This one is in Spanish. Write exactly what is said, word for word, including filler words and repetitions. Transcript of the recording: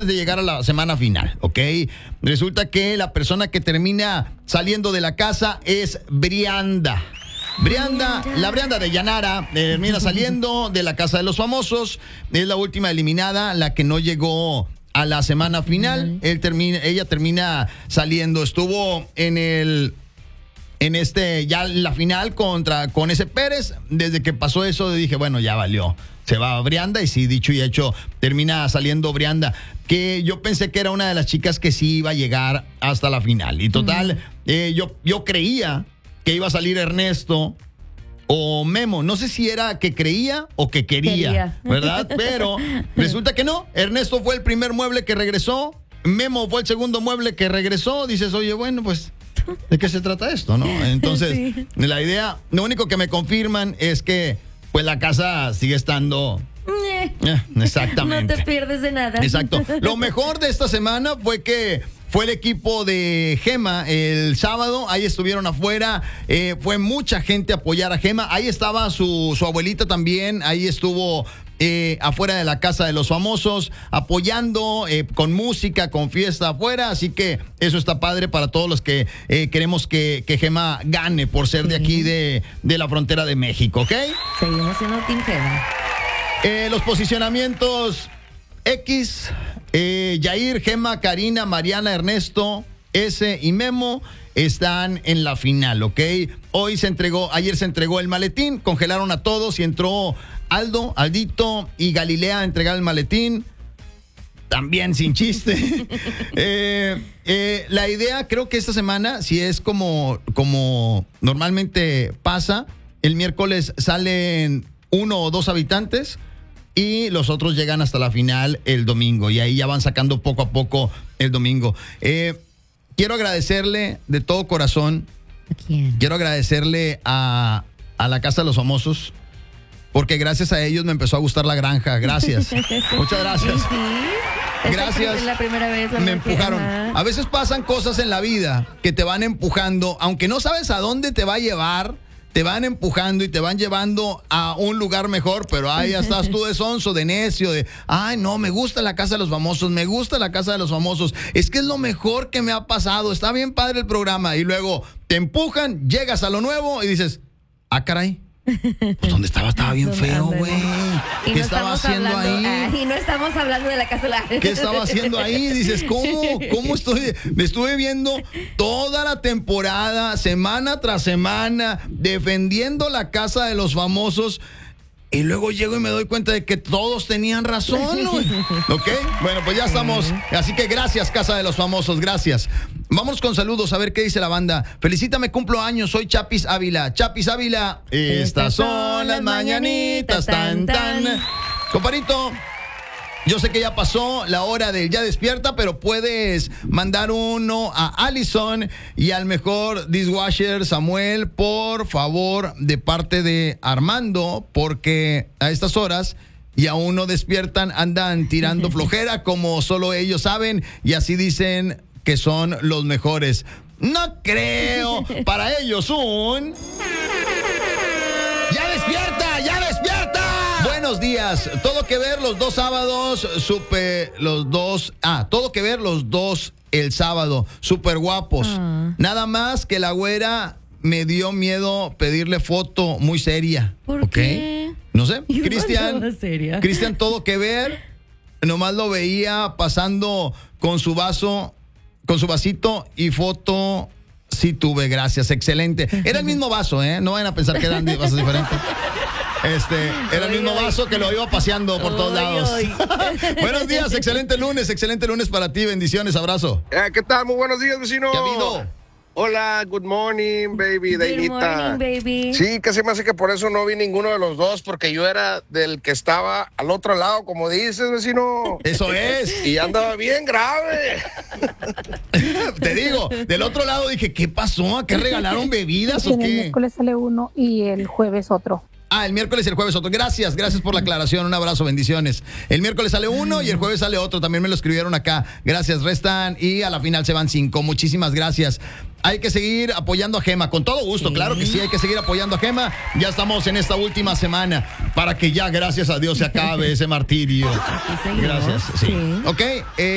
de llegar a la semana final, ¿ok? Resulta que la persona que termina saliendo de la casa es Brianda. Brianda, la Brianda de Llanara termina saliendo de la casa de los famosos. Es la última eliminada, la que no llegó a la semana final. Él termina, ella termina saliendo. Estuvo en el en este ya la final contra con ese Pérez. Desde que pasó eso dije, bueno, ya valió. Se va Brianda y sí, dicho y hecho, termina saliendo Brianda, que yo pensé que era una de las chicas que sí iba a llegar hasta la final. Y total, uh-huh. eh, yo, yo creía que iba a salir Ernesto o Memo. No sé si era que creía o que quería, quería. ¿verdad? Pero resulta que no. Ernesto fue el primer mueble que regresó. Memo fue el segundo mueble que regresó. Dices, oye, bueno, pues, ¿de qué se trata esto, no? Entonces, sí. la idea, lo único que me confirman es que, pues, la casa sigue estando... Eh, exactamente. No te pierdes de nada. Exacto. Lo mejor de esta semana fue que fue el equipo de Gema el sábado. Ahí estuvieron afuera. Eh, fue mucha gente a apoyar a Gema. Ahí estaba su, su abuelita también. Ahí estuvo eh, afuera de la casa de los famosos, apoyando eh, con música, con fiesta afuera. Así que eso está padre para todos los que eh, queremos que, que Gema gane por ser sí. de aquí de, de la frontera de México, ¿ok? Seguimos siendo Team Gema. Eh, los posicionamientos X, eh, Yair, Gema, Karina, Mariana, Ernesto, S y Memo están en la final, ¿ok? Hoy se entregó, ayer se entregó el maletín, congelaron a todos y entró Aldo, Aldito y Galilea a entregar el maletín. También sin chiste. eh, eh, la idea, creo que esta semana, si es como, como normalmente pasa, el miércoles salen uno o dos habitantes y los otros llegan hasta la final el domingo. Y ahí ya van sacando poco a poco el domingo. Eh, quiero agradecerle de todo corazón. ¿A quién? Quiero agradecerle a, a la Casa de los Famosos. Porque gracias a ellos me empezó a gustar la granja. Gracias. Muchas gracias. Sí. Gracias. Es la primera vez. Me empujaron. A veces pasan cosas en la vida que te van empujando, aunque no sabes a dónde te va a llevar. Te van empujando y te van llevando a un lugar mejor, pero ahí ya estás tú de sonso, de necio, de, ay, no, me gusta la Casa de los Famosos, me gusta la Casa de los Famosos, es que es lo mejor que me ha pasado, está bien padre el programa, y luego te empujan, llegas a lo nuevo y dices, ah, caray, pues ¿dónde estaba? Estaba bien feo, güey. ¿Qué no estaba haciendo hablando, ahí? Ah, y no estamos hablando de la Casa de la... ¿Qué estaba haciendo ahí? Dices, ¿cómo? ¿Cómo estoy? Me estuve viendo toda la temporada, semana tras semana, defendiendo la Casa de los Famosos. Y luego llego y me doy cuenta de que todos tenían razón, ¿no? ¿Ok? Bueno, pues ya estamos. Así que gracias, Casa de los Famosos, gracias. Vámonos con saludos, a ver qué dice la banda. Felicítame, cumplo años, soy Chapis Ávila. Chapis Ávila, estas son las mañanitas, tan, tan. Comparito, yo sé que ya pasó la hora del ya despierta, pero puedes mandar uno a Allison y al mejor dishwasher Samuel, por favor, de parte de Armando, porque a estas horas y aún no despiertan, andan tirando flojera como solo ellos saben y así dicen que son los mejores. No creo. Para ellos un... ¡Ya despierta! ¡Ya despierta! Buenos días. Todo que ver los dos sábados, supe los dos... Ah, todo que ver los dos el sábado, súper guapos. Uh. Nada más que la güera me dio miedo pedirle foto muy seria. ¿Por ¿Okay? qué? No sé. Cristian, Cristian, todo que ver. Nomás lo veía pasando con su vaso, con su vasito y foto... Sí tuve, gracias, excelente. Era el mismo vaso, ¿eh? No vayan a pensar que eran vasos diferentes. Este, era el mismo vaso que lo iba paseando por todos lados. Buenos días, excelente lunes, excelente lunes para ti, bendiciones, abrazo. Eh, ¿Qué tal? Muy buenos días, vecino. ¿Qué ha habido? Hola, good morning, baby, Dainita. Good morning, baby. Sí, que se me hace que por eso no vi ninguno de los dos, porque yo era del que estaba al otro lado, como dices, vecino. Eso es. Y andaba bien grave. Te digo, del otro lado dije, ¿qué pasó? ¿A qué regalaron bebidas o qué? El miércoles sale uno y el jueves otro. Ah, el miércoles y el jueves otro. Gracias, gracias por la aclaración. Un abrazo, bendiciones. El miércoles sale uno y el jueves sale otro. También me lo escribieron acá. Gracias, restan. Y a la final se van cinco. Muchísimas gracias. Hay que seguir apoyando a Gema. Con todo gusto, sí. Claro que sí, hay que seguir apoyando a Gema. Ya estamos en esta última semana para que ya, gracias a Dios, se acabe ese martirio. Gracias. Sí. sí. Ok. Eh,